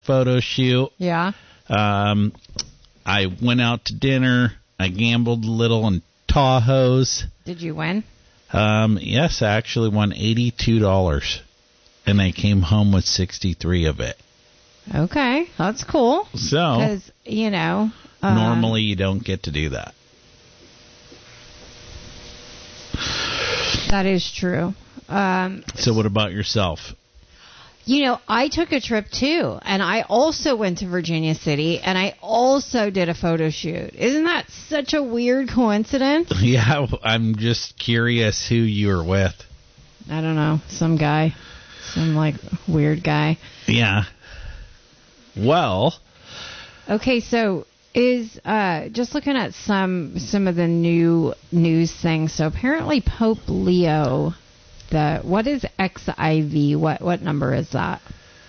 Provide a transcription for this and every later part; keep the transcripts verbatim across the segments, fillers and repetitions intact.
photo shoot. Yeah. Um, I went out to dinner. I gambled a little in Tahoes. Did you win? Um, yes, I actually won eighty-two dollars, and I came home with sixty-three of it. Okay, that's cool. So, because you know, uh, normally you don't get to do that. That is true. Um, so, what about yourself? You know, I took a trip too, and I also went to Virginia City, and I also did a photo shoot. Isn't that such a weird coincidence? Yeah, I'm just curious who you were with. I don't know, some guy, some like weird guy. Yeah. Well. Okay, so is uh, just looking at some some of the new news things. So apparently Pope Leo. The what is X I V? What what number is that?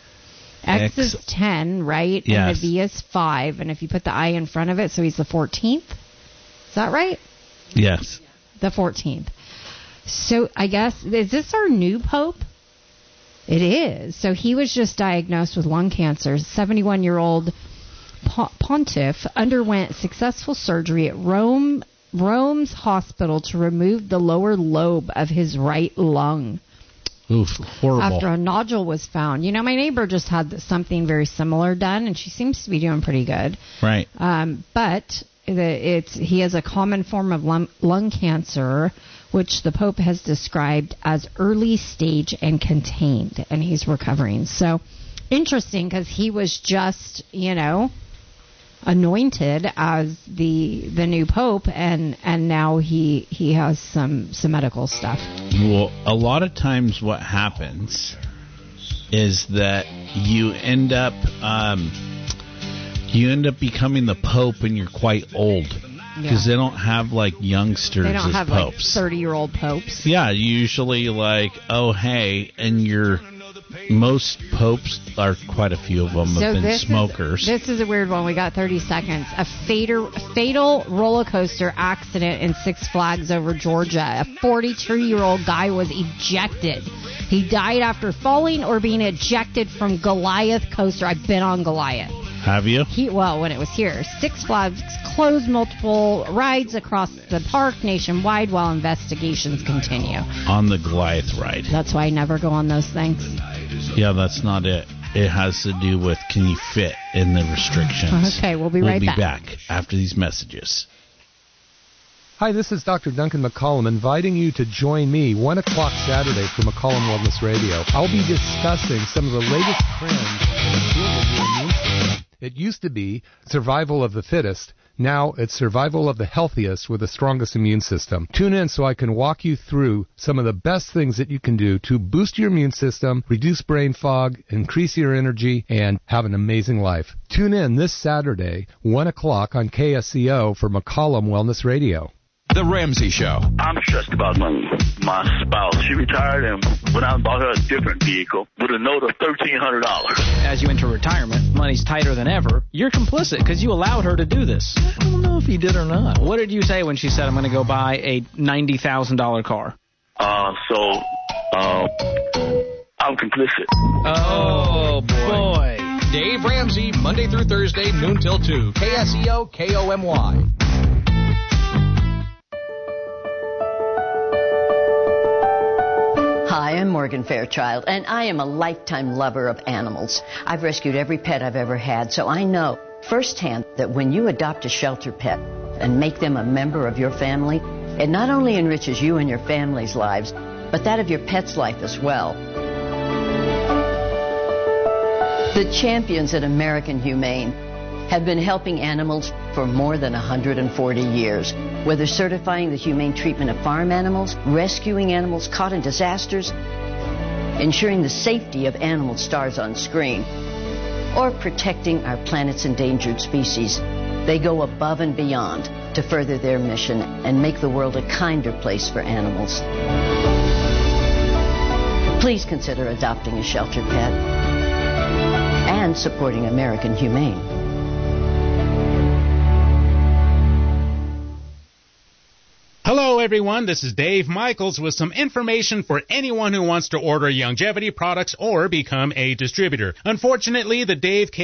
X, X is ten, right? Yes. And the V is five. And if you put the I in front of it, so he's the fourteenth. Is that right? Yes. The fourteenth. So I guess, is this our new pope? It is. So he was just diagnosed with lung cancer. seventy-one-year-old pontiff underwent successful surgery at Rome. Rome's hospital to remove the lower lobe of his right lung. Oof, horrible. After a nodule was found. You know, my neighbor just had something very similar done, and she seems to be doing pretty good. Right. Um, but the, it's he has a common form of lung, lung cancer, which the Pope has described as early stage and contained, and he's recovering. So, interesting, because he was just, you know, anointed as the the new pope, and and now he he has some some medical stuff. Well, a lot of times what happens is that you end up um, you end up becoming the pope, and you're quite old because yeah. they don't have like youngsters they don't as have popes. Like thirty year old popes. Yeah, usually like oh hey, and you're. Most popes, are quite a few of them, so have been this smokers. Is, this is a weird one. We got thirty seconds. A fatal, fatal roller coaster accident in Six Flags over Georgia. A forty-two-year-old guy was ejected. He died after falling or being ejected from Goliath coaster. I've been on Goliath. Have you? He, well, when it was here. Six Flags closed multiple rides across the park nationwide while investigations continue. On the Goliath ride. That's why I never go on those things. Yeah, that's not it. It has to do with can you fit in the restrictions. Okay, we'll be we'll right be back. back after these messages. Hi, this is Doctor Duncan McCollum inviting you to join me one o'clock Saturday for McCollum Wellness Radio. I'll be discussing some of the latest trends in the field of your immune system. It used to be survival of the fittest. Now it's survival of the healthiest with the strongest immune system. Tune in so I can walk you through some of the best things that you can do to boost your immune system, reduce brain fog, increase your energy, and have an amazing life. Tune in this Saturday, one o'clock on K S C O for McCollum Wellness Radio. The Ramsey Show. I'm stressed about money. My spouse, she retired and went out and bought her a different vehicle with a note of thirteen hundred dollars. As you enter retirement, money's tighter than ever. You're complicit because you allowed her to do this. I don't know if he did or not. What did you say when she said, I'm going to go buy a ninety thousand dollars car? Uh, so, uh, I'm complicit. Oh, boy. boy. Dave Ramsey, Monday through Thursday, noon till two. K S E O, K O M Y. Hi, I'm Morgan Fairchild, and I am a lifetime lover of animals. I've rescued every pet I've ever had, so I know firsthand that when you adopt a shelter pet and make them a member of your family, it not only enriches you and your family's lives, but that of your pet's life as well. The champions at American Humane have been helping animals for more than one hundred forty years. Whether certifying the humane treatment of farm animals, rescuing animals caught in disasters, ensuring the safety of animal stars on screen, or protecting our planet's endangered species, they go above and beyond to further their mission and make the world a kinder place for animals. Please consider adopting a shelter pet and supporting American Humane. Hello, everyone. This is Dave Michaels with some information for anyone who wants to order longevity products or become a distributor. Unfortunately, the Dave K